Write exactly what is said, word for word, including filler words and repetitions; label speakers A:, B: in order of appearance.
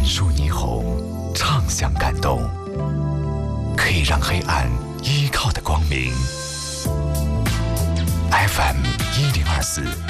A: 抒霓虹，唱响感动，可以让黑暗依靠的光明。F M 一零二四